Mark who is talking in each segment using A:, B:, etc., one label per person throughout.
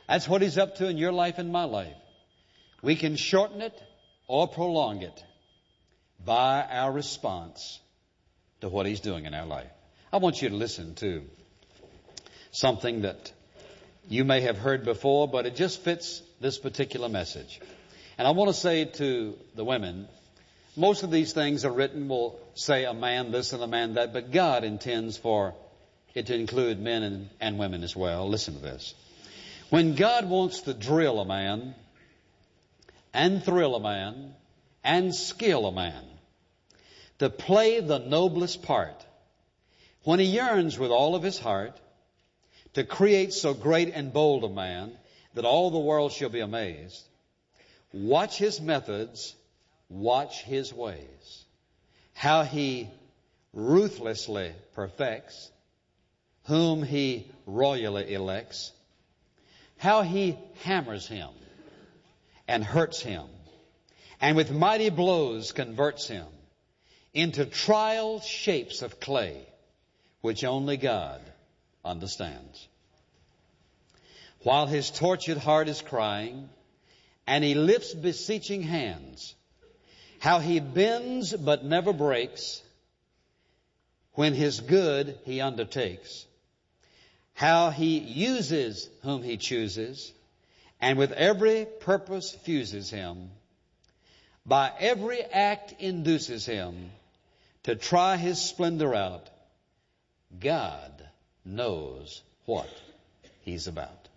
A: That's what He's up to in your life and my life. We can shorten it or prolong it by our response to what He's doing in our life. I want you to listen to something that you may have heard before, but it just fits this particular message. And I want to say to the women, most of these things are written will say a man this and a man that, but God intends for it to include men and women as well. Listen to this. When God wants to drill a man and thrill a man and skill a man to play the noblest part, when He yearns with all of his heart to create so great and bold a man that all the world shall be amazed, watch His methods, watch His ways, how He ruthlessly perfects whom He royally elects, how He hammers him and hurts him, and with mighty blows converts him into trial shapes of clay, which only God understands. While his tortured heart is crying, and he lifts beseeching hands, how he bends but never breaks when his good he undertakes, how he uses whom he chooses, and with every purpose fuses him, by every act induces him to try his splendor out. God knows what He's about.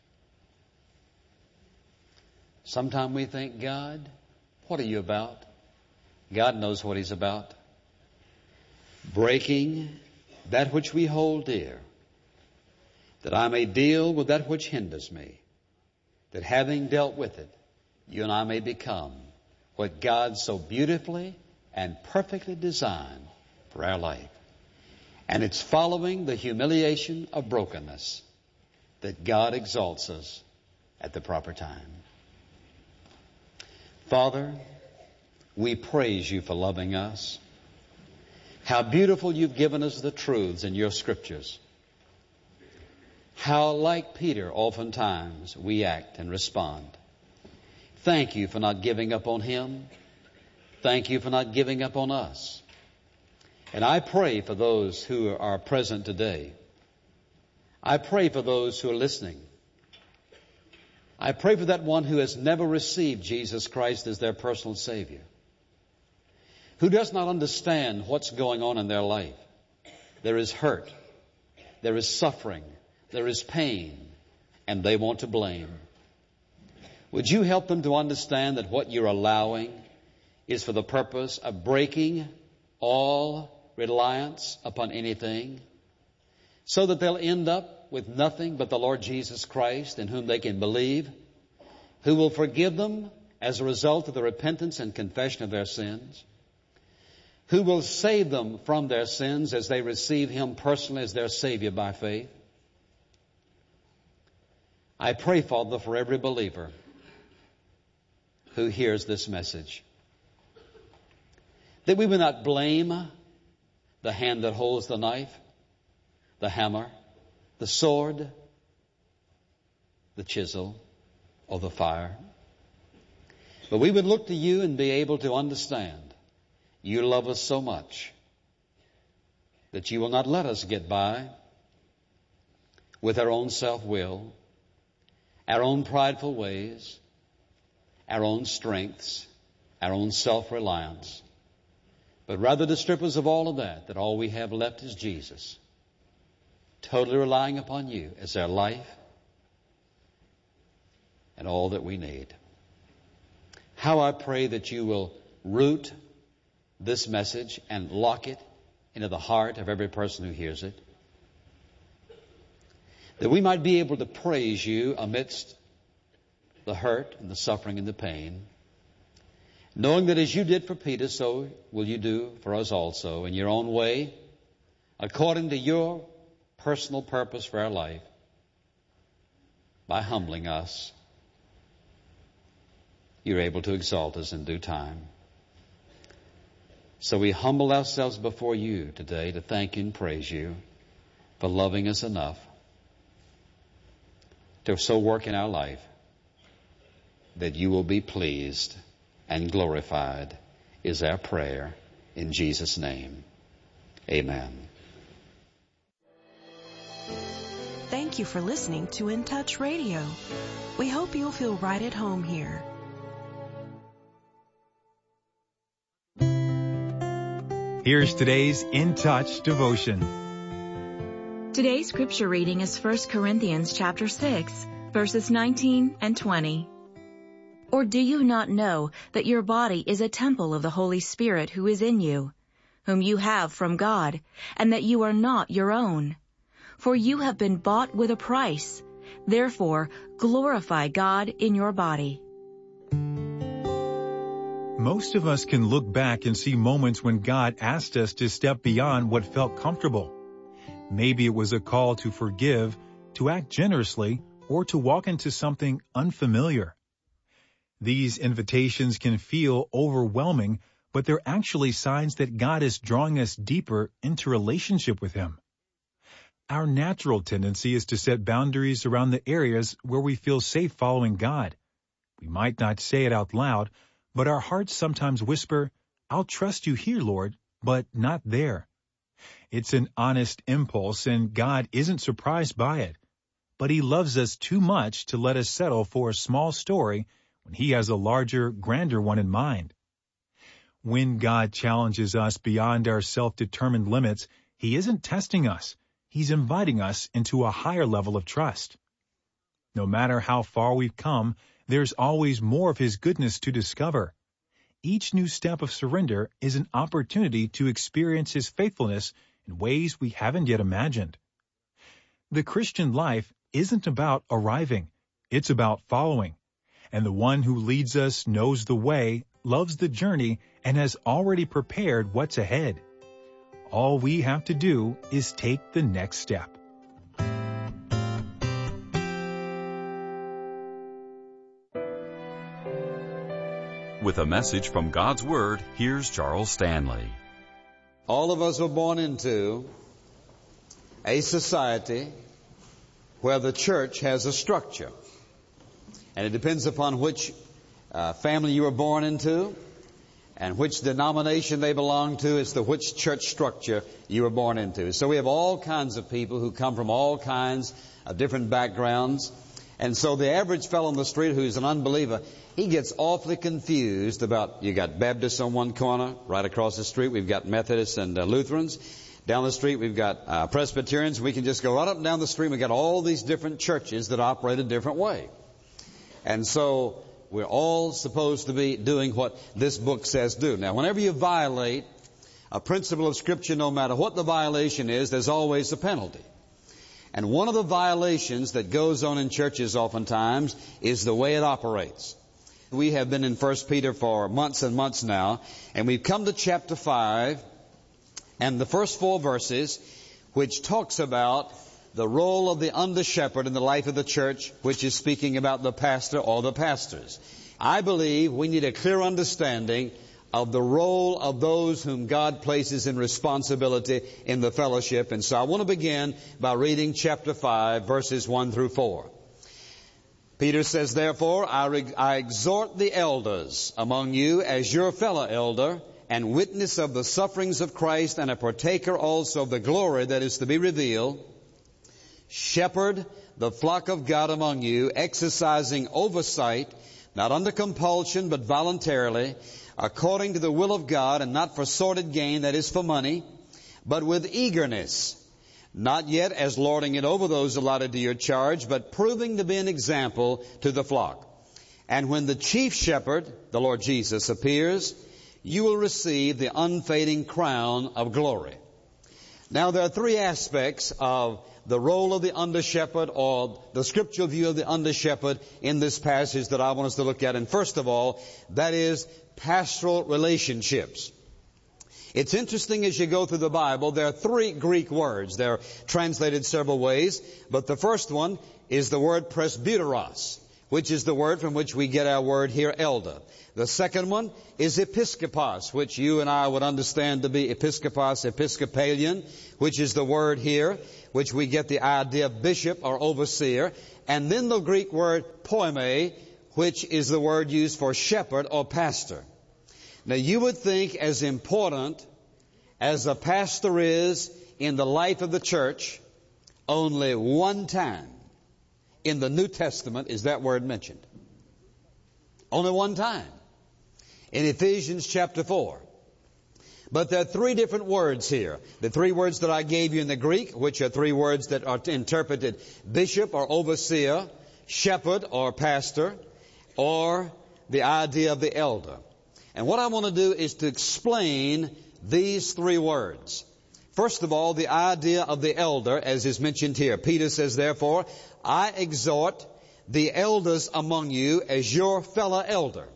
A: Sometimes we think, God, what are you about? God knows what He's about. Breaking that which we hold dear, that I may deal with that which hinders me, that having dealt with it, you and I may become what God so beautifully and perfectly designed for our life. And it's following the humiliation of brokenness that God exalts us at the proper time. Father, we praise You for loving us. How beautiful You've given us the truths in Your scriptures. How, like Peter, oftentimes we act and respond. Thank You for not giving up on him. Thank You for not giving up on us. And I pray for those who are present today. I pray for those who are listening. I pray for that one who has never received Jesus Christ as their personal Savior, who does not understand what's going on in their life. There is hurt, there is suffering, there is pain, and they want to blame. Would You help them to understand that what You're allowing is for the purpose of breaking all reliance upon anything, so that they'll end up with nothing but the Lord Jesus Christ, in whom they can believe, who will forgive them as a result of the repentance and confession of their sins, who will save them from their sins as they receive Him personally as their Savior by faith. I pray, Father, for every believer who hears this message, that we will not blame the hand that holds the knife, the hammer, the sword, the chisel, or the fire. But we would look to You and be able to understand You love us so much that You will not let us get by with our own self-will, our own prideful ways, our own strengths, our own self-reliance, but rather to strip us of all of that, that all we have left is Jesus, totally relying upon You as our life and all that we need. How I pray that You will root this message and lock it into the heart of every person who hears it, that we might be able to praise You amidst the hurt and the suffering and the pain, knowing that as You did for Peter, so will You do for us also in Your own way, according to Your personal purpose for our life, by humbling us. You're able to exalt us in due time. So we humble ourselves before You today to thank You and praise You for loving us enough to so work in our life that you will be pleased and glorified is our prayer in Jesus' name. Amen.
B: Thank you for listening to In Touch Radio. We hope you'll feel right at home here.
C: Here's today's In Touch devotion.
D: Today's scripture reading is 1 Corinthians chapter 6, verses 19 and 20. Or do you not know that your body is a temple of the Holy Spirit who is in you, whom you have from God, and that you are not your own? For you have been bought with a price. Therefore, glorify God in your body.
C: Most of us can look back and see moments when God asked us to step beyond what felt comfortable. Maybe it was a call to forgive, to act generously, or to walk into something unfamiliar. These invitations can feel overwhelming, but they're actually signs that God is drawing us deeper into relationship with Him. Our natural tendency is to set boundaries around the areas where we feel safe following God. We might not say it out loud, but our hearts sometimes whisper, "I'll trust you here, Lord, but not there." It's an honest impulse, and God isn't surprised by it. But He loves us too much to let us settle for a small story when He has a larger, grander one in mind. When God challenges us beyond our self-determined limits, He isn't testing us. He's inviting us into a higher level of trust. No matter how far we've come, there's always more of His goodness to discover. Each new step of surrender is an opportunity to experience His faithfulness in ways we haven't yet imagined. The Christian life isn't about arriving. It's about following. And the one who leads us knows the way, loves the journey, and has already prepared what's ahead. All we have to do is take the next step.
E: With a message from God's Word, here's Charles Stanley.
A: All of us were born into a society where the church has a structure. And it depends upon which family you were born into and which denomination they belong to as to which church structure you were born into. So we have all kinds of people who come from all kinds of different backgrounds. And so the average fellow on the street who's an unbeliever, he gets awfully confused about, you got Baptists on one corner, right across the street we've got Methodists and Lutherans. Down the street we've got Presbyterians. We can just go right up and down the street. We've got all these different churches that operate a different way. And so we're all supposed to be doing what this book says do. Now, whenever you violate a principle of Scripture, no matter what the violation is, there's always a penalty. And one of the violations that goes on in churches oftentimes is the way it operates. We have been in 1 Peter for months and months now, and we've come to chapter 5 and the first 4 verses, which talks about the role of the under-shepherd in the life of the church, which is speaking about the pastor or the pastors. I believe we need a clear understanding of the role of those whom God places in responsibility in the fellowship. And so I want to begin by reading chapter 5, verses 1 through 4. Peter says, "Therefore, I exhort the elders among you as your fellow elder and witness of the sufferings of Christ and a partaker also of the glory that is to be revealed. Shepherd the flock of God among you, exercising oversight, not under compulsion, but voluntarily, according to the will of God, and not for sordid gain, that is for money, but with eagerness, not yet as lording it over those allotted to your charge, but proving to be an example to the flock. And when the chief shepherd, the Lord Jesus, appears, you will receive the unfading crown of glory." Now, there are 3 aspects of the role of the under-shepherd, or the scriptural view of the under-shepherd, in this passage that I want us to look at. And first of all, that is pastoral relationships. It's interesting as you go through the Bible, there are 3 Greek words. They're translated several ways, but the first one is the word presbyteros, which is the word from which we get our word here, elder. The second one is episkopos, which you and I would understand to be episkopos, Episcopalian, which is the word here, which we get the idea of bishop or overseer. And then the Greek word poime, which is the word used for shepherd or pastor. Now you would think as important as a pastor is in the life of the church, only one time in the New Testament is that word mentioned. Only one time. In Ephesians chapter 4. But there are three different words here. The three words that I gave you in the Greek, which are three words that are interpreted bishop or overseer, shepherd or pastor, or the idea of the elder. And what I want to do is to explain these three words. First of all, the idea of the elder, as is mentioned here. Peter says, therefore, I exhort the elders among you as your fellow elder.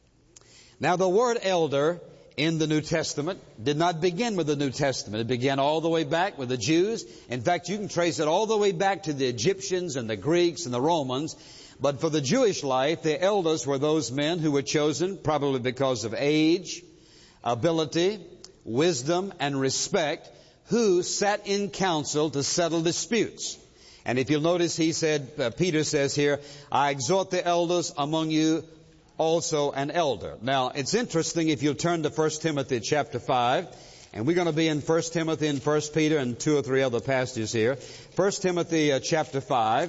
A: Now, the word elder in the New Testament did not begin with the New Testament. It began all the way back with the Jews. In fact, you can trace it all the way back to the Egyptians and the Greeks and the Romans. But for the Jewish life, the elders were those men who were chosen probably because of age, ability, wisdom, and respect, who sat in council to settle disputes. And if you'll notice, Peter says here, I exhort the elders among you, also an elder. Now, it's interesting if you'll turn to 1 Timothy chapter 5, and we're going to be in 1 Timothy and 1 Peter and two or three other passages here. 1 Timothy chapter 5,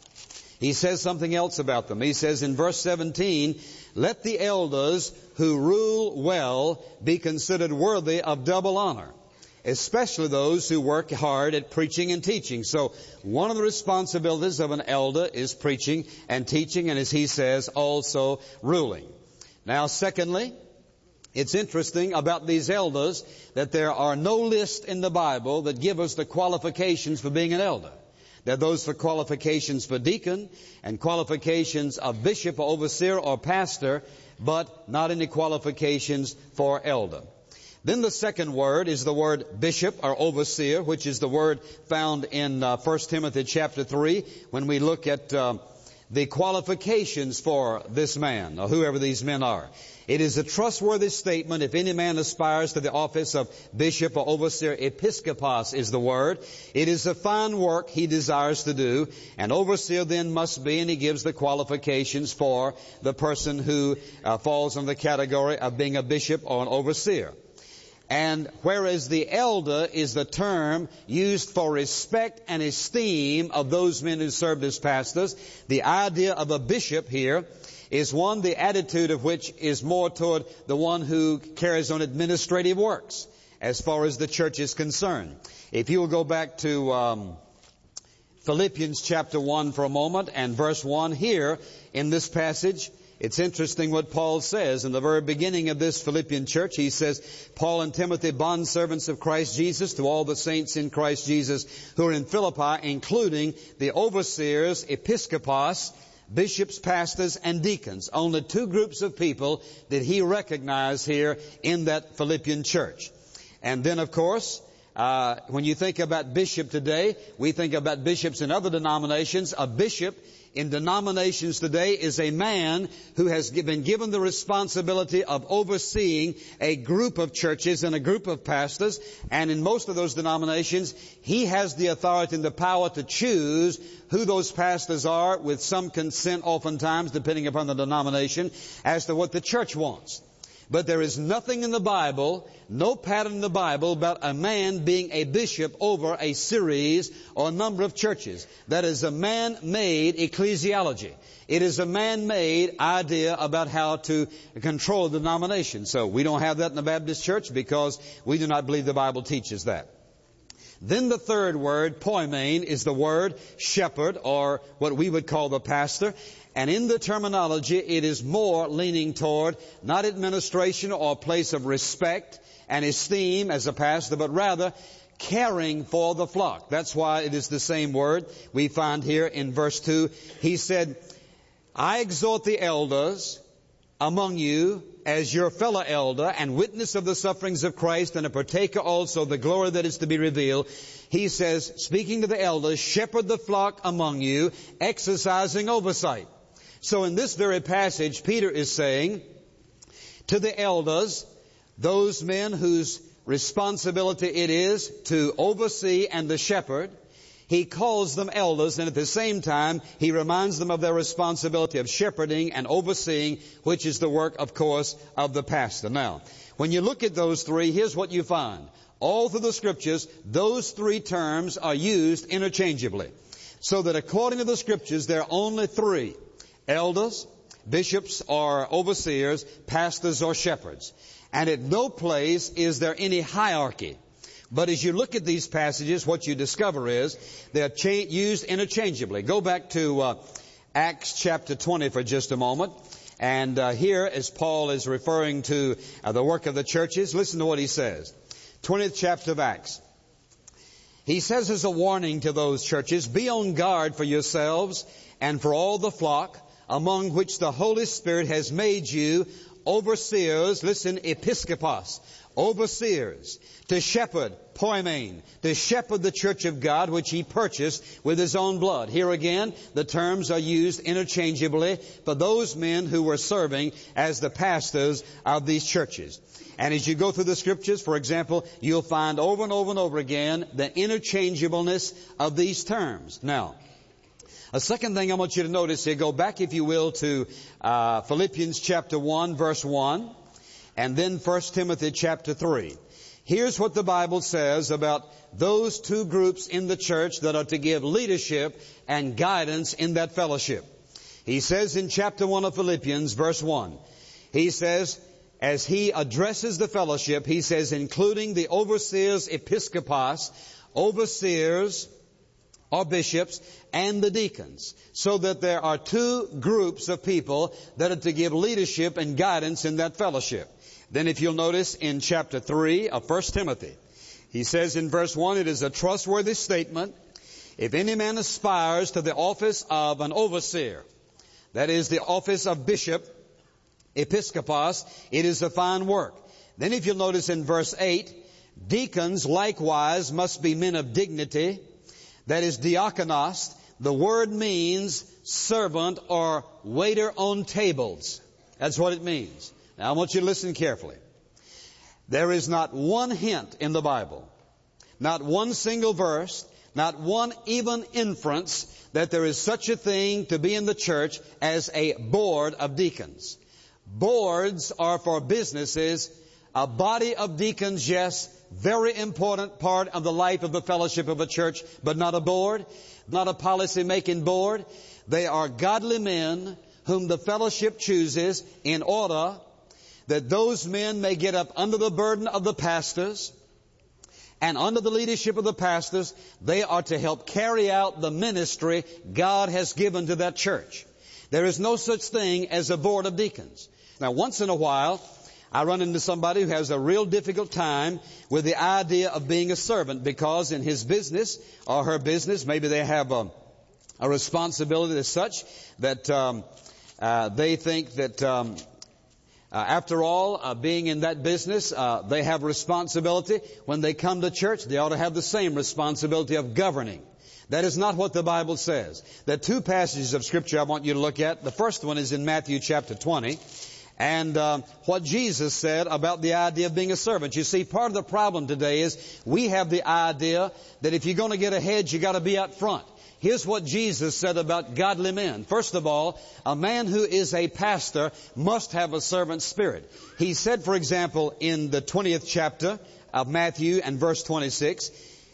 A: he says something else about them. He says in verse 17, let the elders who rule well be considered worthy of double honor, especially those who work hard at preaching and teaching. So one of the responsibilities of an elder is preaching and teaching, and as he says, also ruling. Now, secondly, it's interesting about these elders that there are no lists in the Bible that give us the qualifications for being an elder. There are those for qualifications for deacon and qualifications of bishop or overseer or pastor, but not any qualifications for elder. Then the second word is the word bishop or overseer, which is the word found in 1 Timothy chapter 3 when we look at the qualifications for this man or whoever these men are. It is a trustworthy statement if any man aspires to the office of bishop or overseer. Episkopos is the word. It is a fine work he desires to do. An overseer then must be, and he gives the qualifications for the person who falls in the category of being a bishop or an overseer. And whereas the elder is the term used for respect and esteem of those men who served as pastors, the idea of a bishop here is one, the attitude of which is more toward the one who carries on administrative works as far as the church is concerned. If you will go back to Philippians chapter 1 for a moment and verse 1 here in this passage, it's interesting what Paul says in the very beginning of this Philippian church. He says, Paul and Timothy, bondservants of Christ Jesus, to all the saints in Christ Jesus who are in Philippi, including the overseers, episkopos, bishops, pastors, and deacons. Only two groups of people did he recognize here in that Philippian church. And then, of course, when you think about bishop today, we think about bishops in other denominations. A bishop in denominations today is a man who has been given the responsibility of overseeing a group of churches and a group of pastors. And in most of those denominations, he has the authority and the power to choose who those pastors are, with some consent oftentimes, depending upon the denomination, as to what the church wants. But there is nothing in the Bible, no pattern in the Bible about a man being a bishop over a series or a number of churches. That is a man-made ecclesiology. It is a man-made idea about how to control the denomination. So we don't have that in the Baptist church because we do not believe the Bible teaches that. Then the third word, poimen, is the word shepherd, or what we would call the pastor. And in the terminology, it is more leaning toward not administration or place of respect and esteem as a pastor, but rather caring for the flock. That's why it is the same word we find here in verse 2. He said, I exhort the elders among you as your fellow elder and witness of the sufferings of Christ and a partaker also of the glory that is to be revealed. He says, speaking to the elders, shepherd the flock among you, exercising oversight. So in this very passage, Peter is saying to the elders, those men whose responsibility it is to oversee and to shepherd, he calls them elders, and at the same time, he reminds them of their responsibility of shepherding and overseeing, which is the work, of course, of the pastor. Now, when you look at those three, here's what you find. All through the Scriptures, those three terms are used interchangeably. So that according to the Scriptures, there are only three: elders, bishops or overseers, pastors or shepherds. And at no place is there any hierarchy. But as you look at these passages, what you discover is they're used interchangeably. Go back to Acts chapter 20 for just a moment. And here, as Paul is referring to the work of the churches, listen to what he says. 20th chapter of Acts. He says as a warning to those churches, "Be on guard for yourselves and for all the flock, among which the Holy Spirit has made you overseers," listen, episkopos, overseers, to shepherd, poimen, to shepherd the church of God, which he purchased with his own blood. Here again, the terms are used interchangeably for those men who were serving as the pastors of these churches. And as you go through the Scriptures, for example, you'll find over and over and over again the interchangeableness of these terms. Now, a second thing I want you to notice here, go back, if you will, to Philippians chapter 1, verse 1, and then 1 Timothy chapter 3. Here's what the Bible says about those two groups in the church that are to give leadership and guidance in that fellowship. He says in chapter 1 of Philippians, verse 1, he says, as he addresses the fellowship, he says, including the overseers, episkopos, overseers or bishops, and the deacons, so that there are two groups of people that are to give leadership and guidance in that fellowship. Then if you'll notice in chapter 3 of 1 Timothy, he says in verse 1, it is a trustworthy statement, if any man aspires to the office of an overseer, that is the office of bishop, episkopos, it is a fine work. Then if you'll notice in verse 8, deacons likewise must be men of dignity, that is diakonos. The word means servant or waiter on tables. That's what it means. Now I want you to listen carefully. There is not one hint in the Bible, not one single verse, not one even inference that there is such a thing to be in the church as a board of deacons. Boards are for businesses. A body of deacons, yes, very important part of the life of the fellowship of a church, but not a board, not a policy-making board. They are godly men whom the fellowship chooses in order that those men may get up under the burden of the pastors, and under the leadership of the pastors, they are to help carry out the ministry God has given to that church. There is no such thing as a board of deacons. Now, once in a while, I run into somebody who has a real difficult time with the idea of being a servant, because in his business or her business, maybe they have a responsibility as such that they think that after all, being in that business, they have responsibility. When they come to church, they ought to have the same responsibility of governing. That is not what the Bible says. There are two passages of Scripture I want you to look at. The first one is in Matthew chapter 20. And what Jesus said about the idea of being a servant. You see, part of the problem today is we have the idea that if you're going to get ahead, you got to be out front. Here's what Jesus said about godly men. First of all, a man who is a pastor must have a servant spirit. He said, for example, in the 20th chapter of Matthew and verse 26,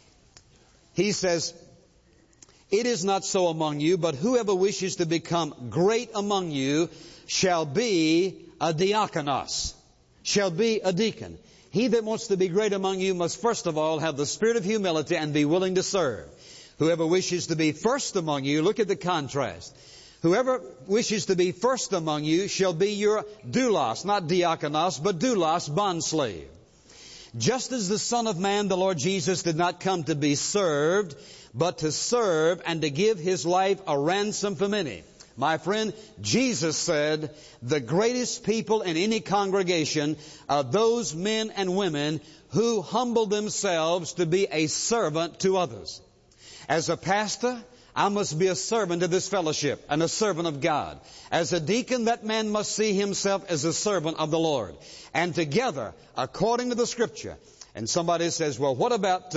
A: he says, it is not so among you, but whoever wishes to become great among you shall be a diakonos, shall be a deacon. He that wants to be great among you must first of all have the spirit of humility and be willing to serve. Whoever wishes to be first among you, look at the contrast. Whoever wishes to be first among you shall be your doulos, not diakonos, but doulos, bondslave. Just as the Son of Man, the Lord Jesus, did not come to be served, but to serve and to give His life a ransom for many. My friend, Jesus said, the greatest people in any congregation are those men and women who humble themselves to be a servant to others. As a pastor, I must be a servant of this fellowship and a servant of God. As a deacon, that man must see himself as a servant of the Lord. And together, according to the Scripture. And somebody says, well, what about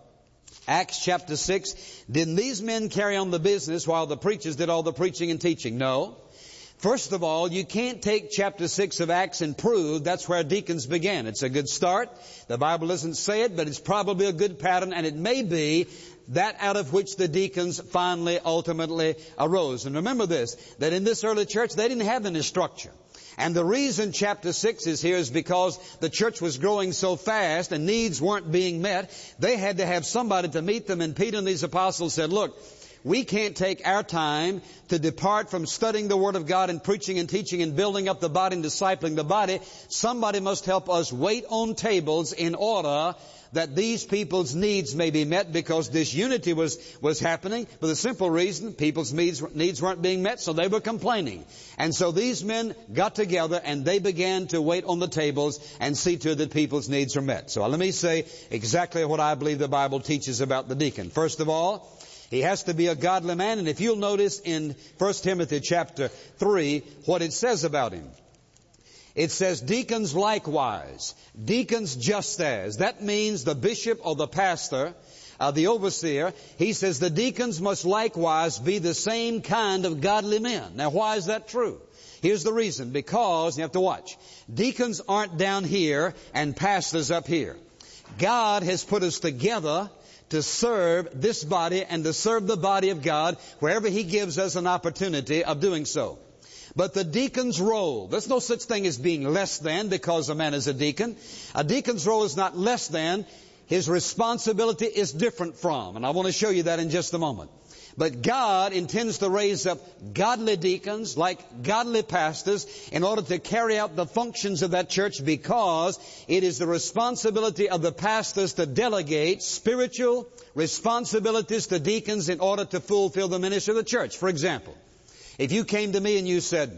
A: Acts chapter 6? Didn't these men carry on the business while the preachers did all the preaching and teaching? No. First of all, you can't take chapter 6 of Acts and prove that's where deacons began. It's a good start. The Bible doesn't say it, but it's probably a good pattern, and it may be that out of which the deacons finally, ultimately arose. And remember this, that in this early church, they didn't have any structure. And the reason chapter 6 is here is because the church was growing so fast and needs weren't being met. They had to have somebody to meet them, and Peter and these apostles said, look, we can't take our time to depart from studying the Word of God and preaching and teaching and building up the body and discipling the body. Somebody must help us wait on tables in order that these people's needs may be met, because this unity was happening for the simple reason people's needs weren't being met, so they were complaining. And so these men got together and they began to wait on the tables and see to it that people's needs are met. So let me say exactly what I believe the Bible teaches about the deacon. First of all, he has to be a godly man. And if you'll notice in 1 Timothy chapter 3 what it says about him. It says, deacons likewise, deacons just as. That means the bishop or the pastor, the overseer, he says the deacons must likewise be the same kind of godly men. Now, why is that true? Here's the reason. Because, you have to watch, deacons aren't down here and pastors up here. God has put us together to serve this body and to serve the body of God wherever He gives us an opportunity of doing so. But the deacon's role, there's no such thing as being less than because a man is a deacon. A deacon's role is not less than. His responsibility is different from. And I want to show you that in just a moment. But God intends to raise up godly deacons like godly pastors in order to carry out the functions of that church, because it is the responsibility of the pastors to delegate spiritual responsibilities to deacons in order to fulfill the ministry of the church. For example, if you came to me and you said,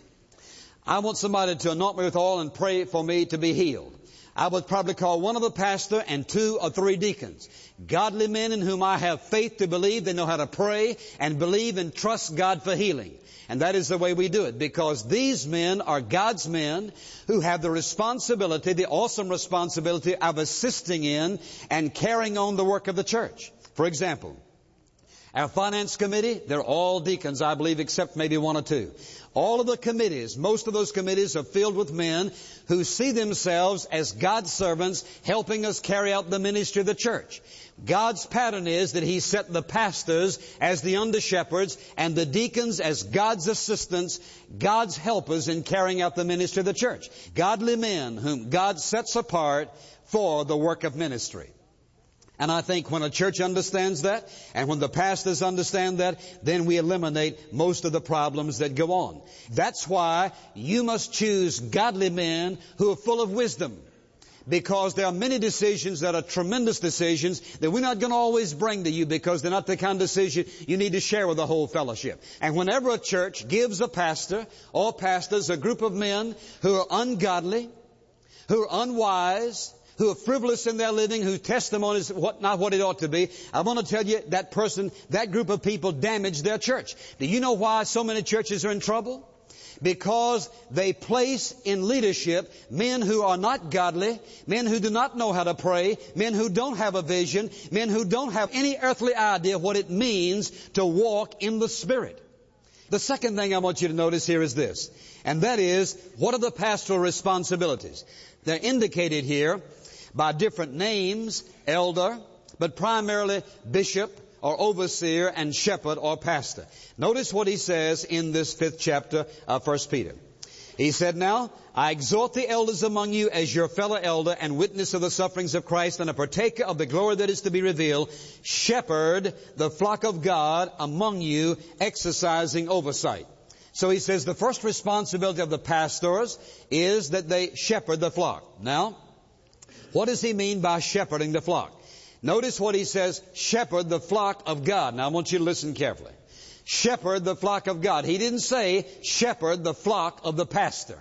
A: I want somebody to anoint me with oil and pray for me to be healed, I would probably call one of the pastor and 2 or 3 deacons. Godly men in whom I have faith to believe. They know how to pray and believe and trust God for healing. And that is the way we do it, because these men are God's men who have the responsibility, the awesome responsibility of assisting in and carrying on the work of the church. For example, our finance committee, they're all deacons, I believe, except maybe 1 or 2. All of the committees, most of those committees are filled with men who see themselves as God's servants, helping us carry out the ministry of the church. God's pattern is that He set the pastors as the under-shepherds and the deacons as God's assistants, God's helpers in carrying out the ministry of the church. Godly men whom God sets apart for the work of ministry. And I think when a church understands that, and when the pastors understand that, then we eliminate most of the problems that go on. That's why you must choose godly men who are full of wisdom. Because there are many decisions that are tremendous decisions that we're not going to always bring to you, because they're not the kind of decision you need to share with the whole fellowship. And whenever a church gives a pastor or pastors a group of men who are ungodly, who are unwise, who are frivolous in their living, whose testimony is not what it ought to be, I want to tell you that person, that group of people damage their church. Do you know why so many churches are in trouble? Because they place in leadership men who are not godly, men who do not know how to pray, men who don't have a vision, men who don't have any earthly idea what it means to walk in the Spirit. The second thing I want you to notice here is this, and that is, what are the pastoral responsibilities? They're indicated here by different names, elder, but primarily bishop or overseer and shepherd or pastor. Notice what he says in this 5th chapter of 1 Peter. He said, now, I exhort the elders among you as your fellow elder and witness of the sufferings of Christ and a partaker of the glory that is to be revealed. Shepherd the flock of God among you, exercising oversight. So he says the first responsibility of the pastors is that they shepherd the flock. Now, what does he mean by shepherding the flock? Notice what he says, shepherd the flock of God. Now I want you to listen carefully. Shepherd the flock of God. He didn't say shepherd the flock of the pastor.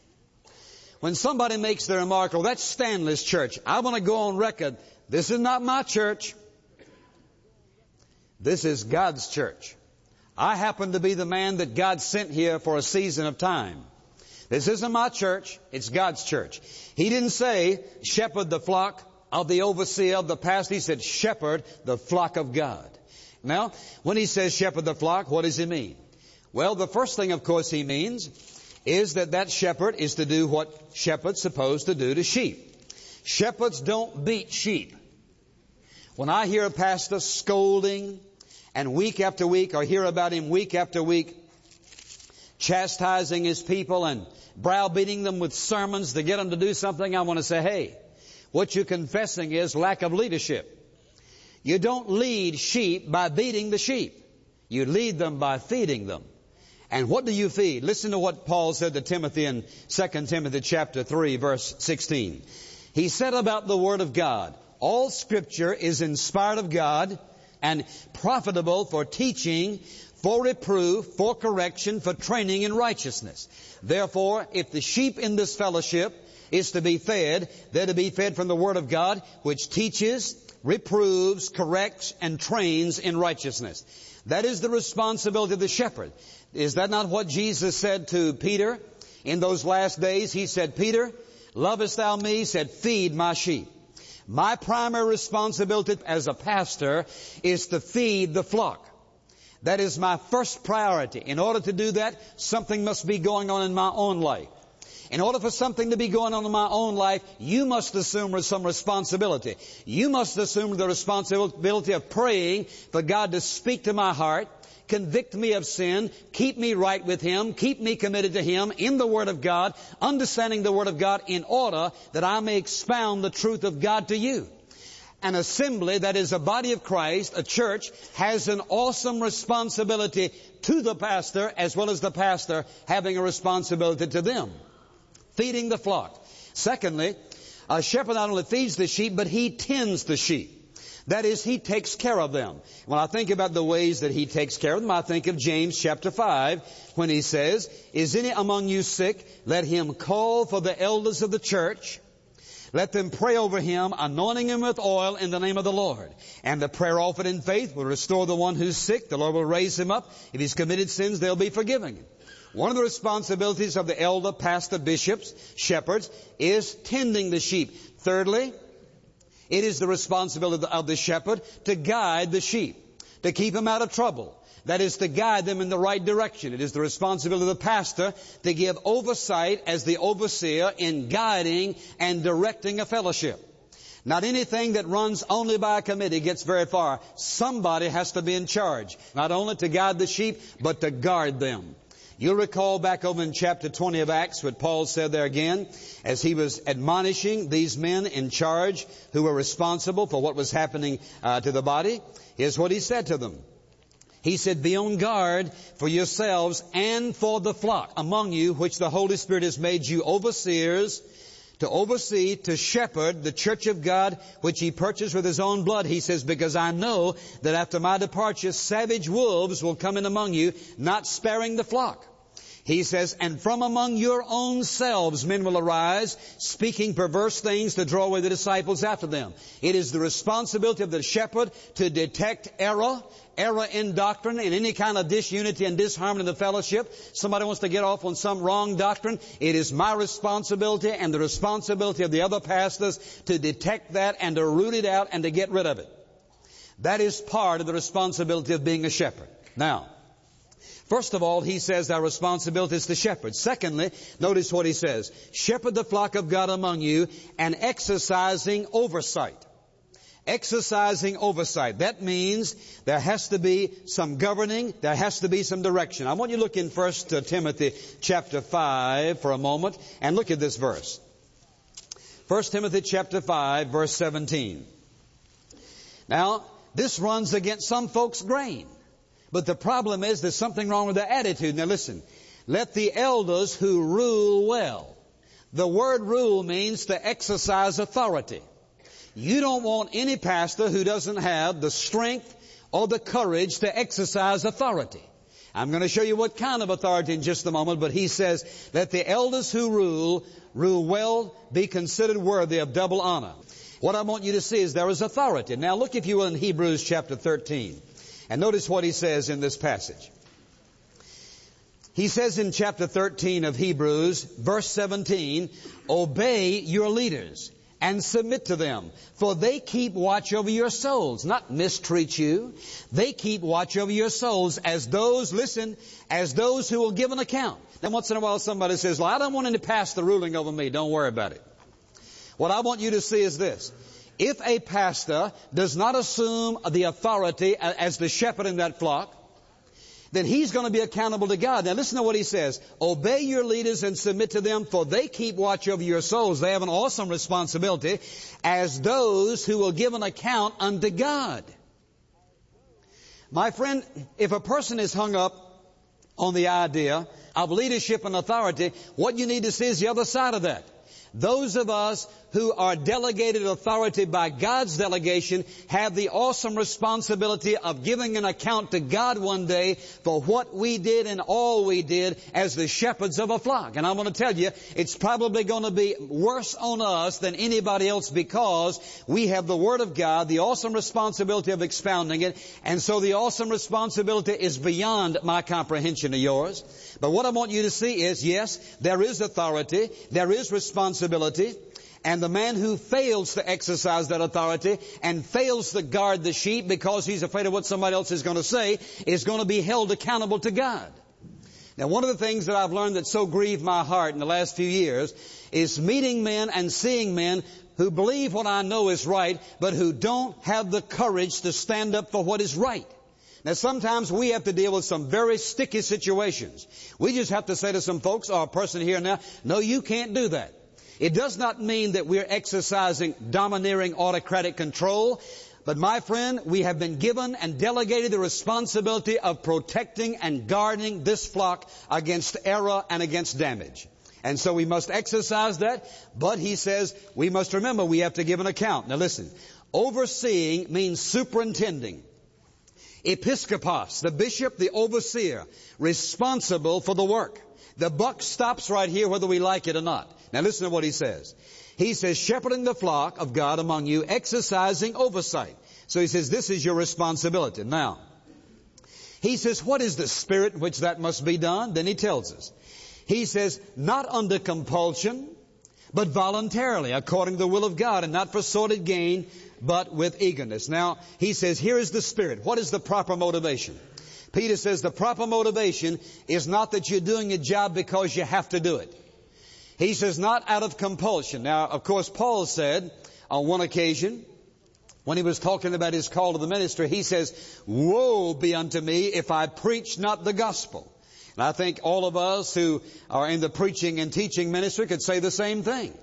A: When somebody makes the remark, oh, that's Stanley's church, I want to go on record, this is not my church. This is God's church. I happen to be the man that God sent here for a season of time. This isn't my church, it's God's church. He didn't say, shepherd the flock of the overseer, of the pastor. He said, shepherd the flock of God. Now, when he says shepherd the flock, what does he mean? Well, the first thing, of course, he means is that shepherd is to do what shepherds supposed to do to sheep. Shepherds don't beat sheep. When I hear a pastor scolding, and week after week, or hear about him week after week, chastising his people and browbeating them with sermons to get them to do something, I want to say, hey, what you're confessing is lack of leadership. You don't lead sheep by beating the sheep. You lead them by feeding them. And what do you feed? Listen to what Paul said to Timothy in 2 Timothy chapter 3, verse 16. He said about the Word of God, all Scripture is inspired of God and profitable for teaching, for reproof, for correction, for training in righteousness. Therefore, if the sheep in this fellowship is to be fed, they're to be fed from the Word of God, which teaches, reproves, corrects, and trains in righteousness. That is the responsibility of the shepherd. Is that not what Jesus said to Peter in those last days? He said, Peter, lovest thou me? He said, feed my sheep. My primary responsibility as a pastor is to feed the flock. That is my first priority. In order to do that, something must be going on in my own life. In order for something to be going on in my own life, you must assume some responsibility. You must assume the responsibility of praying for God to speak to my heart, convict me of sin, keep me right with Him, keep me committed to Him in the Word of God, understanding the Word of God in order that I may expound the truth of God to you. An assembly, that is a body of Christ, a church, has an awesome responsibility to the pastor as well as the pastor having a responsibility to them. Feeding the flock. Secondly, a shepherd not only feeds the sheep, but he tends the sheep. That is, he takes care of them. When I think about the ways that he takes care of them, I think of James chapter 5 when he says, is any among you sick? Let him call for the elders of the church. Let them pray over him, anointing him with oil in the name of the Lord. And the prayer offered in faith will restore the one who's sick. The Lord will raise him up. If he's committed sins, they'll be forgiven him. One of the responsibilities of the elder, pastor, bishops, shepherds, is tending the sheep. Thirdly, it is the responsibility of the shepherd to guide the sheep, to keep them out of trouble. That is, to guide them in the right direction. It is the responsibility of the pastor to give oversight as the overseer in guiding and directing a fellowship. Not anything that runs only by a committee gets very far. Somebody has to be in charge, not only to guide the sheep, but to guard them. You'll recall back over in chapter 20 of Acts what Paul said there again, as he was admonishing these men in charge who were responsible for what was happening to the body. Here's what he said to them. He said, be on guard for yourselves and for the flock among you, which the Holy Spirit has made you overseers, to oversee, to shepherd the church of God, which He purchased with His own blood. He says, because I know that after my departure, savage wolves will come in among you, not sparing the flock. He says, and from among your own selves men will arise, speaking perverse things to draw away the disciples after them. It is the responsibility of the shepherd to detect error in doctrine, and any kind of disunity and disharmony in the fellowship. Somebody wants to get off on some wrong doctrine. It is my responsibility and the responsibility of the other pastors to detect that and to root it out and to get rid of it. That is part of the responsibility of being a shepherd. Now, first of all, he says our responsibility is to shepherd. Secondly, notice what he says. Shepherd the flock of God among you and exercising oversight. Exercising oversight. That means there has to be some governing. There has to be some direction. I want you to look in 1 Timothy chapter 5 for a moment and look at this verse. 1 Timothy chapter 5 verse 17. Now, this runs against some folks' grain. But the problem is there's something wrong with their attitude. Now listen, let the elders who rule well. The word rule means to exercise authority. You don't want any pastor who doesn't have the strength or the courage to exercise authority. I'm going to show you what kind of authority in just a moment, but he says, let the elders who rule well, be considered worthy of double honor. What I want you to see is there is authority. Now look, if you will, in Hebrews chapter 13. And notice what he says in this passage. He says in chapter 13 of Hebrews, verse 17, obey your leaders and submit to them, for they keep watch over your souls, not mistreat you. They keep watch over your souls as those, listen, as those who will give an account. Then once in a while somebody says, well, I don't want him to pass the ruling over me. Don't worry about it. What I want you to see is this. If a pastor does not assume the authority as the shepherd in that flock, then he's going to be accountable to God. Now listen to what he says. Obey your leaders and submit to them, for they keep watch over your souls. They have an awesome responsibility as those who will give an account unto God. My friend, if a person is hung up on the idea of leadership and authority, what you need to see is the other side of that. Those of us who are delegated authority by God's delegation have the awesome responsibility of giving an account to God one day for what we did and all we did as the shepherds of a flock. And I'm going to tell you, it's probably going to be worse on us than anybody else because we have the Word of God, the awesome responsibility of expounding it, and so the awesome responsibility is beyond my comprehension of yours. But what I want you to see is, yes, there is authority, there is responsibility, and the man who fails to exercise that authority and fails to guard the sheep because he's afraid of what somebody else is going to say is going to be held accountable to God. Now, one of the things that I've learned that so grieved my heart in the last few years is meeting men and seeing men who believe what I know is right, but who don't have the courage to stand up for what is right. Now, sometimes we have to deal with some very sticky situations. We just have to say to some folks, or a person here now, no, you can't do that. It does not mean that we're exercising domineering autocratic control, but my friend, we have been given and delegated the responsibility of protecting and guarding this flock against error and against damage. And so we must exercise that, but he says we must remember we have to give an account. Now listen, overseeing means superintending. Episkopos, the bishop, the overseer, responsible for the work. The buck stops right here whether we like it or not. Now listen to what he says. He says, shepherding the flock of God among you, exercising oversight. So he says, this is your responsibility. Now, he says, what is the spirit in which that must be done? Then he tells us. He says, not under compulsion, but voluntarily, according to the will of God, and not for sordid gain, but with eagerness. Now, he says, here is the spirit. What is the proper motivation? Peter says the proper motivation is not that you're doing a job because you have to do it. He says not out of compulsion. Now, of course, Paul said on one occasion, when he was talking about his call to the ministry, he says, woe be unto me if I preach not the gospel. And I think all of us who are in the preaching and teaching ministry could say the same thing.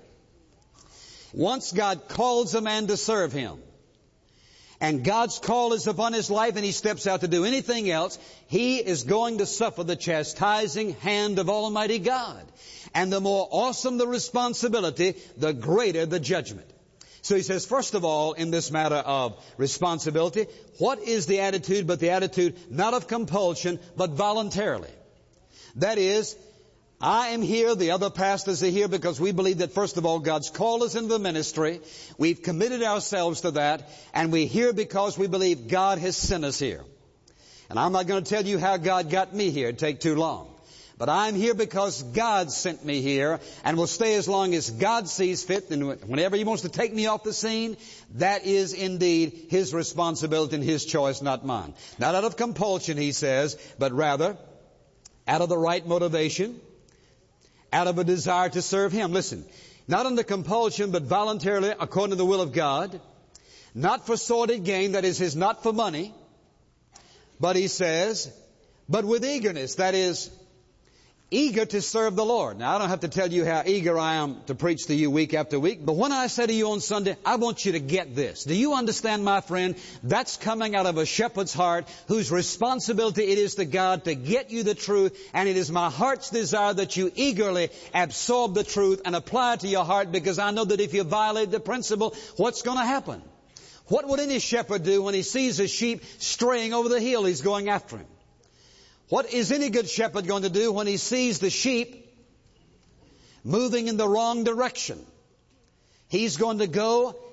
A: Once God calls a man to serve Him, and God's call is upon his life and he steps out to do anything else, he is going to suffer the chastising hand of Almighty God. And the more awesome the responsibility, the greater the judgment. So he says, first of all, in this matter of responsibility, what is the attitude but the attitude not of compulsion, but voluntarily? That is, I am here, the other pastors are here because we believe that, first of all, God's called us into the ministry. We've committed ourselves to that, and we're here because we believe God has sent us here. And I'm not going to tell you how God got me here. It'd take too long. But I'm here because God sent me here, and will stay as long as God sees fit. And whenever He wants to take me off the scene, that is indeed His responsibility and His choice, not mine. Not out of compulsion, he says, but rather out of the right motivation, out of a desire to serve Him. Listen, not under compulsion, but voluntarily, according to the will of God. Not for sordid gain, that is not for money. But he says, but with eagerness, that is, eager to serve the Lord. Now, I don't have to tell you how eager I am to preach to you week after week, but when I say to you on Sunday, I want you to get this. Do you understand, my friend? That's coming out of a shepherd's heart whose responsibility it is to God to get you the truth, and it is my heart's desire that you eagerly absorb the truth and apply it to your heart, because I know that if you violate the principle, what's going to happen? What would any shepherd do when he sees a sheep straying over the hill he's going after him? What is any good shepherd going to do when he sees the sheep moving in the wrong direction? He's going to go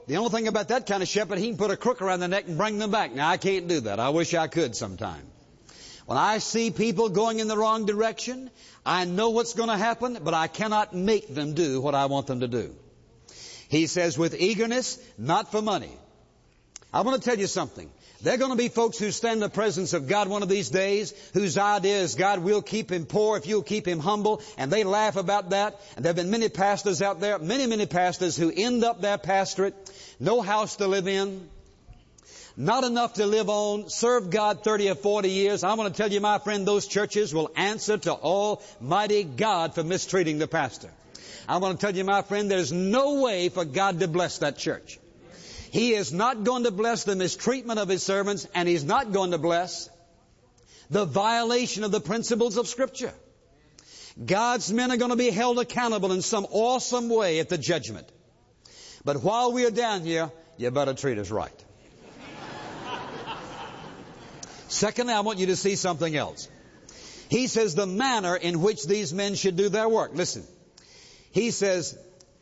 A: The only thing about that kind of shepherd, he can put a crook around their neck and bring them back. Now, I can't do that. I wish I could sometime. When I see people going in the wrong direction, I know what's going to happen, but I cannot make them do what I want them to do. He says, with eagerness, not for money. I want to tell you something. There are going to be folks who stand in the presence of God one of these days, whose idea is God will keep him poor if you'll keep him humble, and they laugh about that. And there have been many pastors out there, many pastors who end up their pastorate, no house to live in, not enough to live on, served God 30 or 40 years. I want to tell you, my friend, those churches will answer to Almighty God for mistreating the pastor. I want to tell you, my friend, there's no way for God to bless that church. He is not going to bless the mistreatment of his servants, and he's not going to bless the violation of the principles of Scripture. God's men are going to be held accountable in some awesome way at the judgment. But while we are down here, you better treat us right. Secondly, I want you to see something else. He says the manner in which these men should do their work. Listen. He says,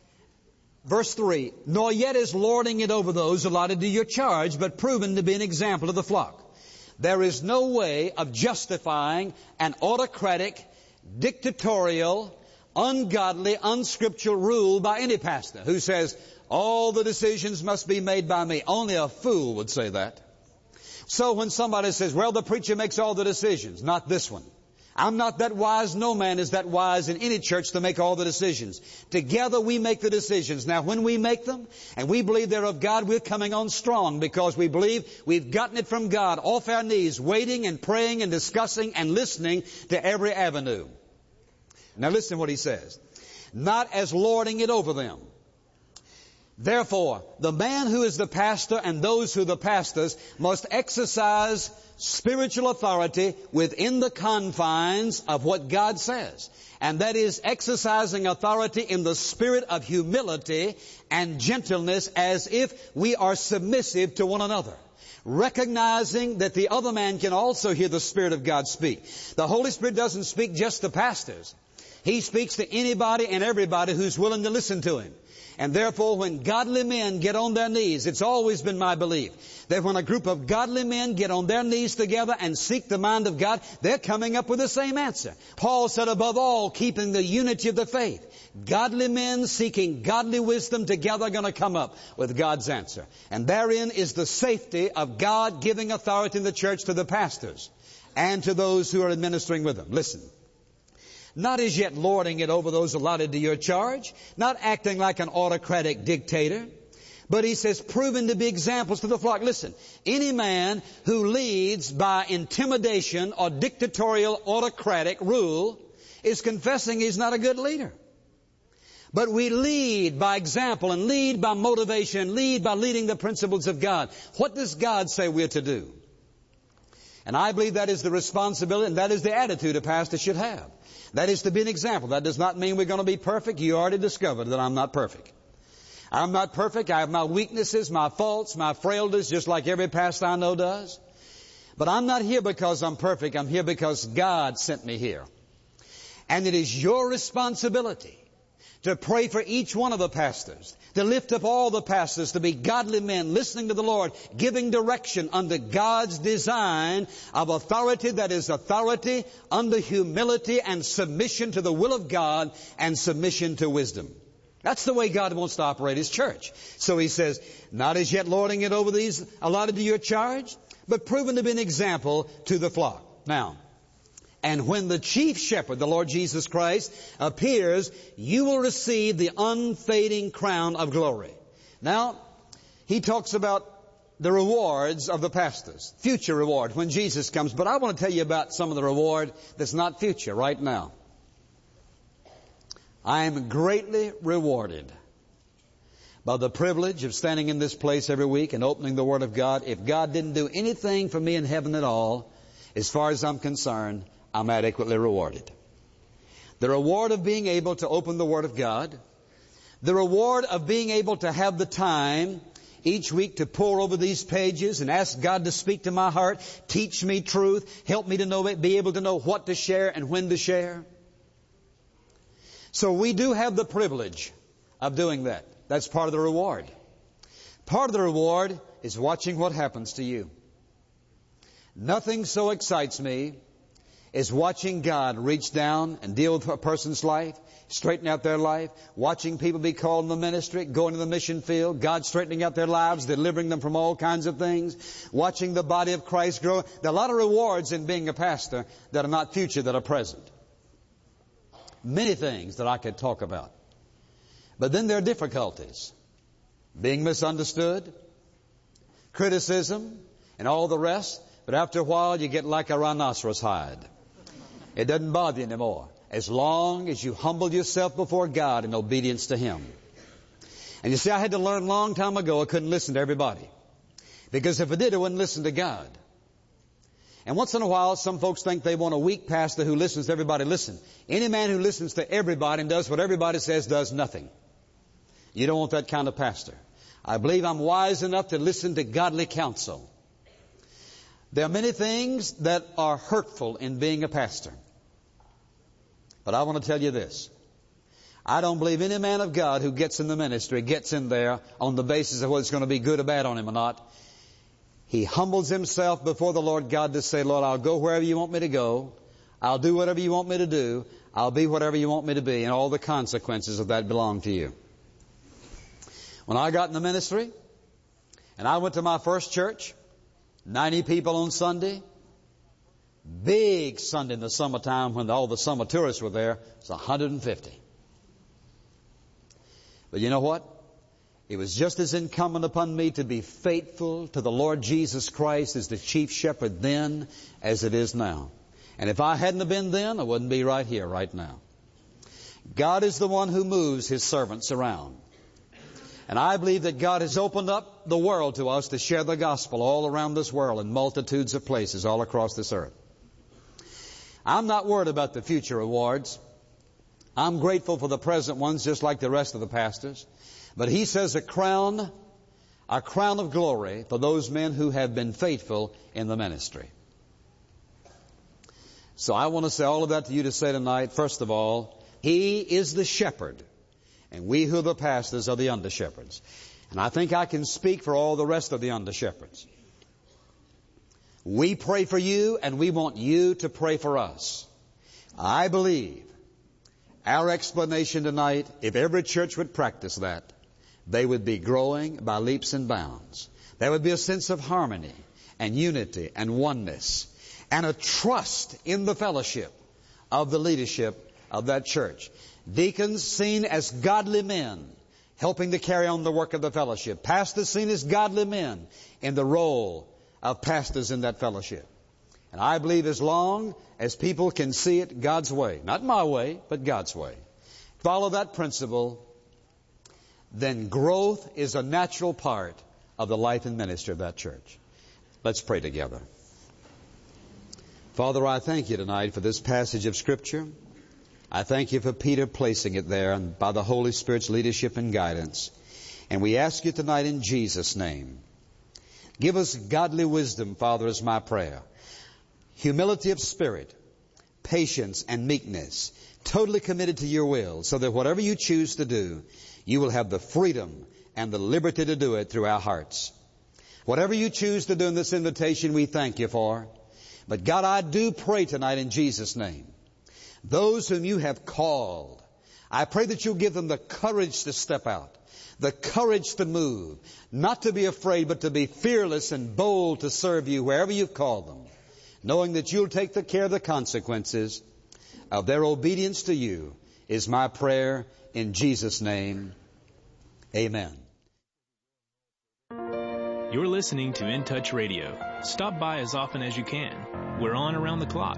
A: verse 3, nor yet is lording it over those allotted to your charge, but proven to be an example to the flock. There is no way of justifying an autocratic, dictatorial, ungodly, unscriptural rule by any pastor who says, all the decisions must be made by me. Only a fool would say that. So when somebody says, well, the preacher makes all the decisions, not this one. I'm not that wise. No man is that wise in any church to make all the decisions. Together we make the decisions. Now when we make them and we believe they're of God, we're coming on strong because we believe we've gotten it from God off our knees, waiting and praying and discussing and listening to every avenue. Now listen what he says. Not as lording it over them. Therefore, the man who is the pastor and those who are the pastors must exercise spiritual authority within the confines of what God says. And that is exercising authority in the spirit of humility and gentleness as if we are submissive to one another. Recognizing that the other man can also hear the Spirit of God speak. The Holy Spirit doesn't speak just to pastors. He speaks to anybody and everybody who's willing to listen to Him. And therefore, when godly men get on their knees, it's always been my belief that when a group of godly men get on their knees together and seek the mind of God, they're coming up with the same answer. Paul said, above all, keeping the unity of the faith. Godly men seeking godly wisdom together are going to come up with God's answer. And therein is the safety of God giving authority in the church to the pastors and to those who are administering with them. Listen. Not as yet lording it over those allotted to your charge, not acting like an autocratic dictator, but he says proven to be examples to the flock. Listen, any man who leads by intimidation or dictatorial autocratic rule is confessing he's not a good leader. But we lead by example and lead by motivation and lead by leading the principles of God. What does God say we're to do? And I believe that is the responsibility and that is the attitude a pastor should have. That is to be an example. That does not mean we're going to be perfect. You already discovered that I'm not perfect. I'm not perfect. I have my weaknesses, my faults, my frailties, just like every pastor I know does. But I'm not here because I'm perfect. I'm here because God sent me here. And it is your responsibility to pray for each one of the pastors, to lift up all the pastors, to be godly men, listening to the Lord, giving direction under God's design of authority that is authority under humility and submission to the will of God and submission to wisdom. That's the way God wants to operate His church. So He says, not as yet lording it over these allotted to your charge, but proven to be an example to the flock. Now, and when the chief shepherd, the Lord Jesus Christ, appears, you will receive the unfading crown of glory. Now, he talks about the rewards of the pastors, future reward when Jesus comes. But I want to tell you about some of the reward that's not future right now. I am greatly rewarded by the privilege of standing in this place every week and opening the Word of God. If God didn't do anything for me in heaven at all, as far as I'm concerned, I'm adequately rewarded. The reward of being able to open the Word of God. The reward of being able to have the time each week to pore over these pages and ask God to speak to my heart, teach me truth, help me to know, be able to know what to share and when to share. So we do have the privilege of doing that. That's part of the reward. Part of the reward is watching what happens to you. Nothing so excites me as watching God reach down and deal with a person's life, straighten out their life, watching people be called in the ministry, going to the mission field, God straightening out their lives, delivering them from all kinds of things, watching the body of Christ grow. There are a lot of rewards in being a pastor that are not future, that are present. Many things that I could talk about. But then there are difficulties. Being misunderstood, criticism, and all the rest. But after a while, you get like a rhinoceros hide. It doesn't bother you anymore, as long as you humble yourself before God in obedience to Him. And you see, I had to learn a long time ago I couldn't listen to everybody. Because if I did, I wouldn't listen to God. And once in a while, some folks think they want a weak pastor who listens to everybody. Listen, any man who listens to everybody and does what everybody says does nothing. You don't want that kind of pastor. I believe I'm wise enough to listen to godly counsel. There are many things that are hurtful in being a pastor. But I want to tell you this. I don't believe any man of God who gets in the ministry gets in there on the basis of whether it's going to be good or bad on him or not. He humbles himself before the Lord God to say, Lord, I'll go wherever you want me to go. I'll do whatever you want me to do. I'll be whatever you want me to be. And all the consequences of that belong to you. When I got in the ministry, and I went to my first church, 90 people on Sunday, big Sunday in the summertime when all the summer tourists were there, it was 150. But you know what? It was just as incumbent upon me to be faithful to the Lord Jesus Christ as the chief shepherd then as it is now. And if I hadn't have been then, I wouldn't be right here right now. God is the one who moves His servants around. And I believe that God has opened up the world to us to share the gospel all around this world in multitudes of places all across this earth. I'm not worried about the future rewards. I'm grateful for the present ones just like the rest of the pastors. But He says a crown of glory for those men who have been faithful in the ministry. So I want to say all of that to you to say tonight. First of all, He is the shepherd. And we who are the pastors are the under-shepherds. And I think I can speak for all the rest of the under-shepherds. We pray for you, and we want you to pray for us. I believe our explanation tonight, if every church would practice that, they would be growing by leaps and bounds. There would be a sense of harmony and unity and oneness and a trust in the fellowship of the leadership of that church. Deacons seen as godly men helping to carry on the work of the fellowship. Pastors seen as godly men in the role of pastors in that fellowship. And I believe as long as people can see it God's way, not my way, but God's way, follow that principle, then growth is a natural part of the life and ministry of that church. Let's pray together. Father, I thank you tonight for this passage of Scripture. I thank you for Peter placing it there and by the Holy Spirit's leadership and guidance. And we ask you tonight in Jesus' name, give us godly wisdom, Father, is my prayer. Humility of spirit, patience and meekness, totally committed to your will, so that whatever you choose to do, you will have the freedom and the liberty to do it through our hearts. Whatever you choose to do in this invitation, we thank you for. But God, I do pray tonight in Jesus' name, those whom you have called, I pray that you'll give them the courage to step out, the courage to move, not to be afraid, but to be fearless and bold to serve you wherever you've called them, knowing that you'll take the care of the consequences of their obedience to you, is my prayer in Jesus' name. Amen.
F: You're listening to In Touch Radio. Stop by as often as you can. We're on around the clock.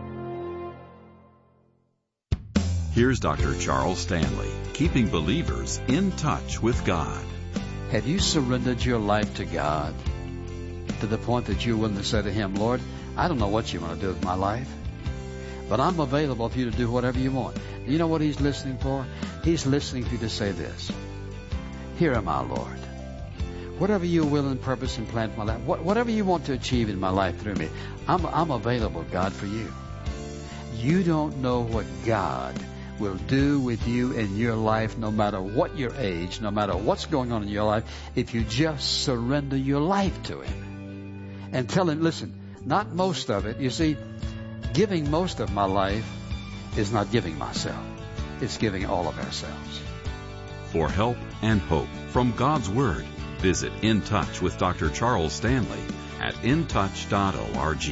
E: Here's Dr. Charles Stanley, keeping believers in touch with God.
A: Have you surrendered your life to God to the point that you're willing to say to Him, Lord, I don't know what you want to do with my life, but I'm available for you to do whatever you want. You know what He's listening for? He's listening for you to say this. Here am I, Lord. Whatever your will and purpose and plan for my life, whatever you want to achieve in my life through me, I'm available, God, for you. You don't know what God will do with you in your life, no matter what your age, no matter what's going on in your life, if you just surrender your life to Him. And tell Him, listen, not most of it. You see, giving most of my life is not giving myself. It's giving all of ourselves.
E: For help and hope from God's Word, visit In Touch with Dr. Charles Stanley at intouch.org.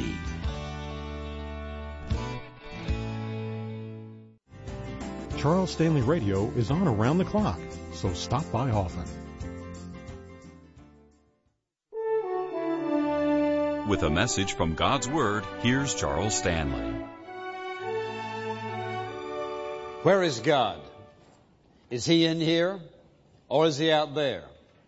G: Charles Stanley Radio is on around the clock, so stop by often.
E: With a message from God's Word, here's Charles Stanley.
A: Where is God? Is He in here or is He out there?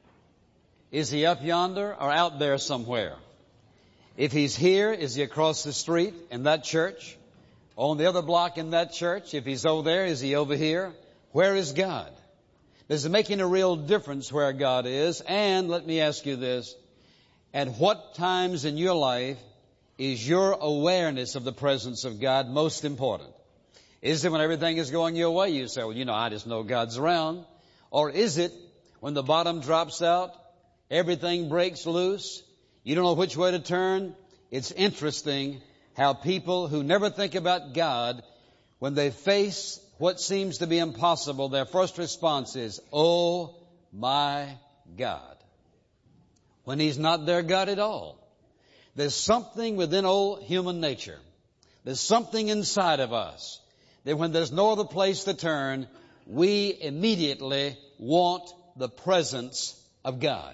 A: Is He up yonder or out there somewhere? If He's here, is He across the street in that church? On the other block in that church? If He's over there, is He over here? Where is God? Does it make any real difference where God is? And let me ask you this. At what times in your life is your awareness of the presence of God most important? Is it when everything is going your way? You say, well, I just know God's around. Or is it when the bottom drops out, everything breaks loose, you don't know which way to turn? It's interesting how people who never think about God, when they face what seems to be impossible, their first response is, oh my God. When He's not their God at all. There's something within old human nature. There's something inside of us that when there's no other place to turn, we immediately want the presence of God.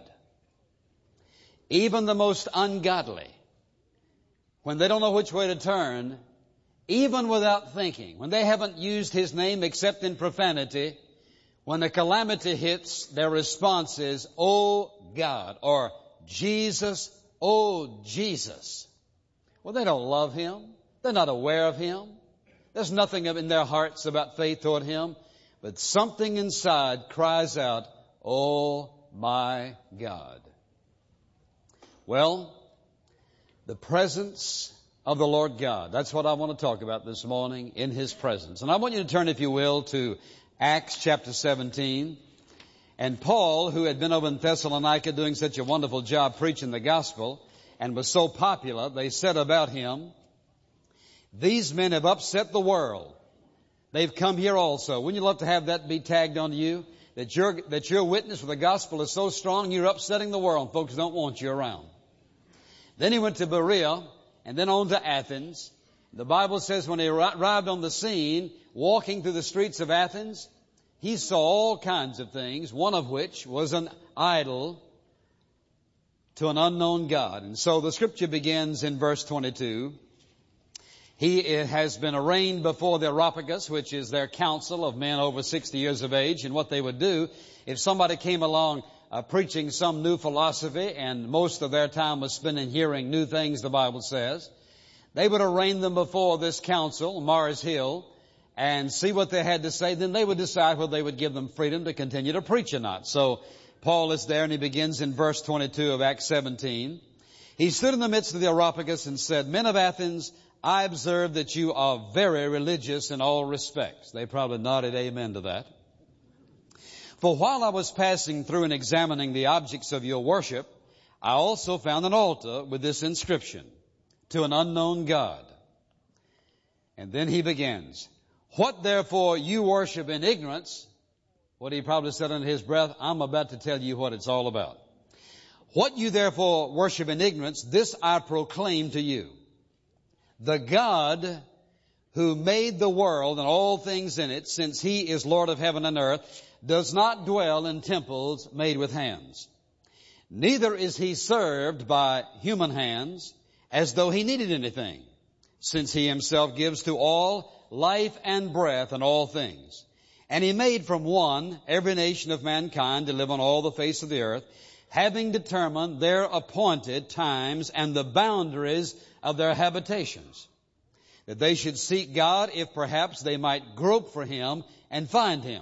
A: Even the most ungodly, when they don't know which way to turn, even without thinking, when they haven't used His name except in profanity, when the calamity hits, their response is, oh God, or Jesus, oh Jesus. Well, they don't love Him. They're not aware of Him. There's nothing in their hearts about faith toward Him. But something inside cries out, oh my God. Well, the presence of the Lord God. That's what I want to talk about this morning, in His presence. And I want you to turn, if you will, to Acts chapter 17. And Paul, who had been over in Thessalonica doing such a wonderful job preaching the gospel and was so popular, they said about him, these men have upset the world. They've come here also. Wouldn't you love to have that be tagged onto you? That your witness for the gospel is so strong, you're upsetting the world. Folks don't want you around. Then he went to Berea and then on to Athens. The Bible says when he arrived on the scene, walking through the streets of Athens, he saw all kinds of things, one of which was an idol to an unknown God. And so the scripture begins in verse 22. He has been arraigned before the Areopagus, which is their council of men over 60 years of age. And what they would do, if somebody came along preaching some new philosophy, and most of their time was spent in hearing new things, the Bible says, they would arraign them before this council, Mars Hill, and see what they had to say. Then they would decide whether they would give them freedom to continue to preach or not. So Paul is there, and he begins in verse 22 of Acts 17. He stood in the midst of the Areopagus and said, men of Athens, I observe that you are very religious in all respects. They probably nodded amen to that. For while I was passing through and examining the objects of your worship, I also found an altar with this inscription, to an unknown God. And then he begins, what therefore you worship in ignorance, what he probably said under his breath, I'm about to tell you what it's all about. What you therefore worship in ignorance, this I proclaim to you. The God who made the world and all things in it, since He is Lord of heaven and earth, does not dwell in temples made with hands. Neither is He served by human hands as though He needed anything, since He Himself gives to all life and breath and all things. And He made from one every nation of mankind to live on all the face of the earth, having determined their appointed times and the boundaries of their habitations, that they should seek God if perhaps they might grope for Him and find Him.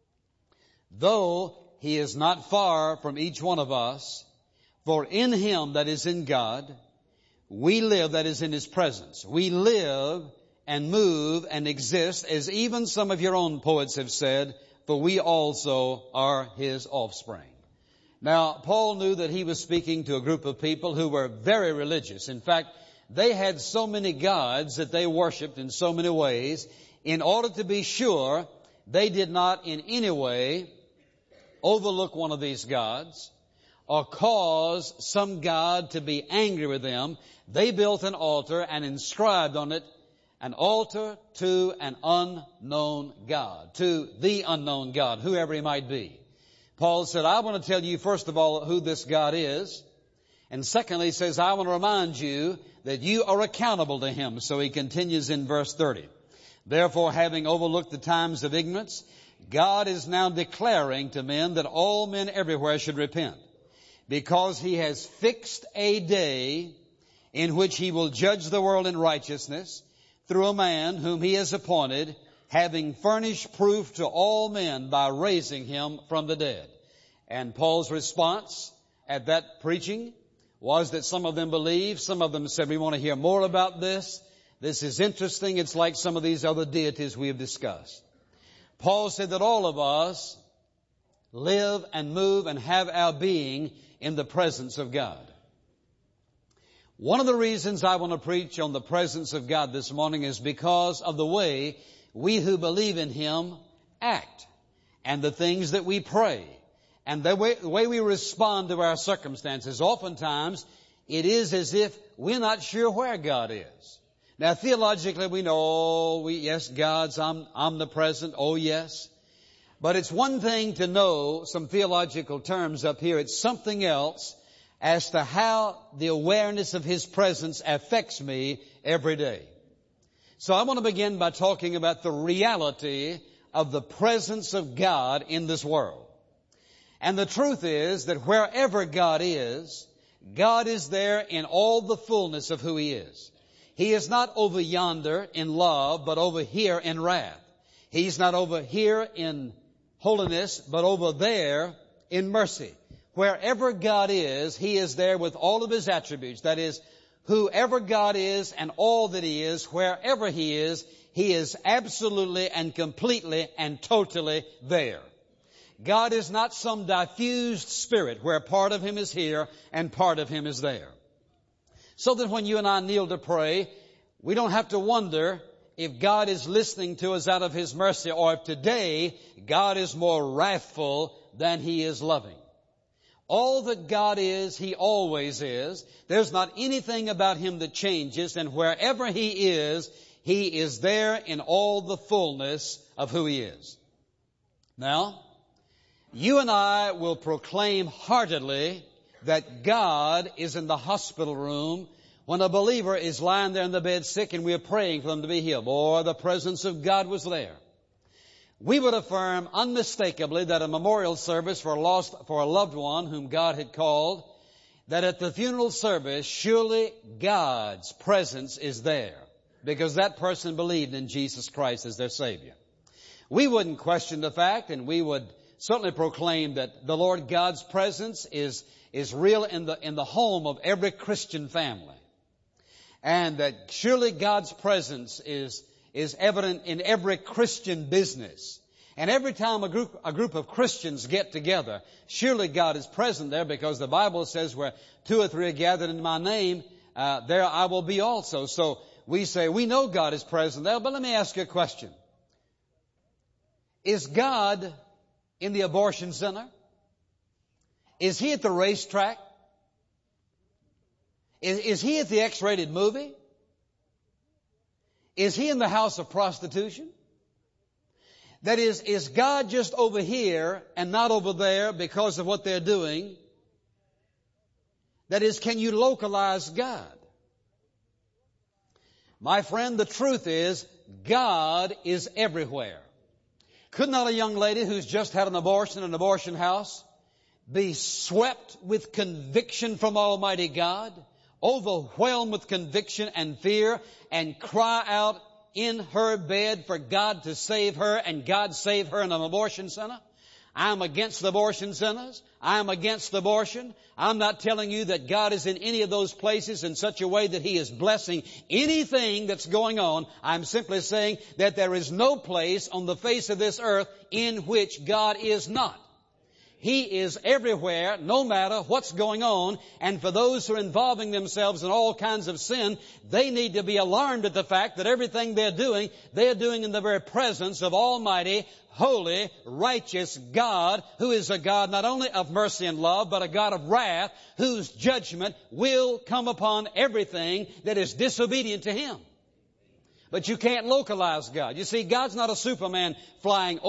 A: Though He is not far from each one of us, for in Him, that is in God, we live, that is in His presence. We live and move and exist, as even some of your own poets have said, for we also are His offspring. Now, Paul knew that he was speaking to a group of people who were very religious. In fact, they had so many gods that they worshiped in so many ways. In order to be sure they did not in any way overlook one of these gods or cause some god to be angry with them, they built an altar and inscribed on it, an altar to an unknown God, to the unknown God, whoever He might be. Paul said, I want to tell you, first of all, who this God is. And secondly, he says, I want to remind you that you are accountable to Him. So he continues in verse 30. Therefore, having overlooked the times of ignorance, God is now declaring to men that all men everywhere should repent, because He has fixed a day in which He will judge the world in righteousness through a man whom He has appointed, having furnished proof to all men by raising Him from the dead. And Paul's response at that preaching was that some of them believed, some of them said, we want to hear more about this. This is interesting. It's like some of these other deities we have discussed. Paul said that all of us live and move and have our being in the presence of God. One of the reasons I want to preach on the presence of God this morning is because of the way we who believe in Him act, and the things that we pray, and the way we respond to our circumstances. Oftentimes, it is as if we're not sure where God is. Now, theologically, we know, yes, God's omnipresent, oh yes. But it's one thing to know some theological terms up here. It's something else as to how the awareness of His presence affects me every day. So I want to begin by talking about the reality of the presence of God in this world. And the truth is that wherever God is there in all the fullness of who He is. He is not over yonder in love, but over here in wrath. He's not over here in holiness, but over there in mercy. Wherever God is, He is there with all of His attributes. That is, whoever God is and all that He is, wherever He is absolutely and completely and totally there. God is not some diffused spirit where part of Him is here and part of Him is there. So that when you and I kneel to pray, we don't have to wonder if God is listening to us out of His mercy, or if today God is more wrathful than He is loving. All that God is, He always is. There's not anything about Him that changes, and wherever He is there in all the fullness of who He is. Now, you and I will proclaim heartily that God is in the hospital room when a believer is lying there in the bed sick and we are praying for them to be healed. Boy, the presence of God was there. We would affirm unmistakably that a memorial service for a loved one whom God had called, that at the funeral service, surely God's presence is there, because that person believed in Jesus Christ as their Savior. We wouldn't question the fact, and we would certainly proclaim that the Lord God's presence is real in the home of every Christian family. And that surely God's presence is evident in every Christian business. And every time a group of Christians get together, surely God is present there, because the Bible says where 2 or 3 are gathered in my name, there I will be also. So we say we know God is present there, but let me ask you a question. Is God in the abortion center? Is He at the racetrack? Is He at the X-rated movie? Is He in the house of prostitution? That is God just over here and not over there because of what they're doing? That is, can you localize God? My friend, the truth is, God is everywhere. Could not a young lady who's just had an abortion in an abortion house be swept with conviction from Almighty God, overwhelmed with conviction and fear, and cry out in her bed for God to save her, and God save her in an abortion center? I'm against the abortion centers. I'm against abortion. I'm not telling you that God is in any of those places in such a way that He is blessing anything that's going on. I'm simply saying that there is no place on the face of this earth in which God is not. He is everywhere, no matter what's going on. And for those who are involving themselves in all kinds of sin, they need to be alarmed at the fact that everything they're doing in the very presence of Almighty, holy, righteous God, who is a God not only of mercy and love, but a God of wrath, whose judgment will come upon everything that is disobedient to Him. But you can't localize God. You see, God's not a Superman flying